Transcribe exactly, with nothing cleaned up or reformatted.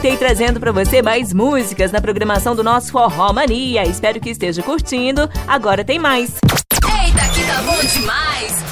Voltei trazendo pra você mais músicas na programação do nosso Forró Mania. Espero que esteja curtindo. Agora tem mais. Eita, que tá bom demais!